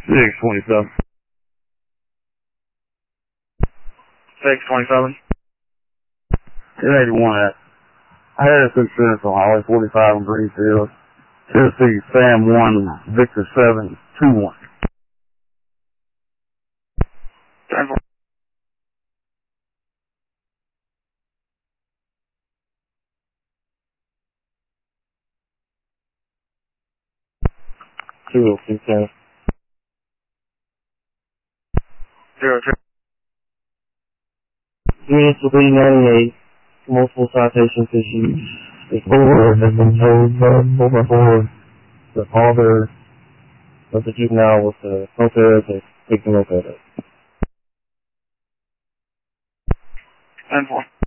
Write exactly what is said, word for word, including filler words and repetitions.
six twenty-seven. six twenty-seven. ten eighty-one at Harrison Central, Highway forty-five in Greenfield. Tennessee, Sam one, Victor seven, two one. ten four. two oh six ten. zero two. Units with E ninety-eight, multiple citation issues. The board has been told by by board the father of the juvenile was the moped that picked the moped up. ten four.